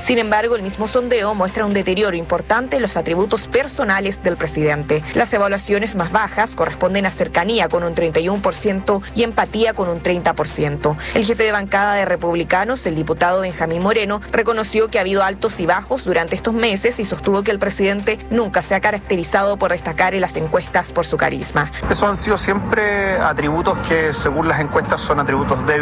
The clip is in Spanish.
Sin embargo, el mismo sondeo muestra un deterioro importante en los atributos personales del presidente. Las evaluaciones más bajas corresponden a cercanía con un 31% y empatía con un 30%. El jefe de bancada de Republicanos, el diputado Benjamín Moreno, reconoció que ha habido altos y bajos durante estos meses y sostuvo que el presidente nunca se ha caracterizado por destacar en las encuestas por su carisma. Esos han sido siempre atributos que según las encuestas son atributos débiles